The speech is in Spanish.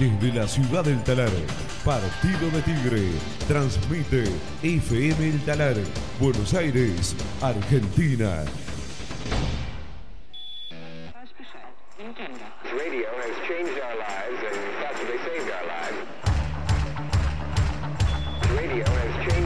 Desde la ciudad del Talar, Partido de Tigre, transmite FM El Talar, Buenos Aires, Argentina. Radio has changed our lives and possibly saved our lives. Radio has changed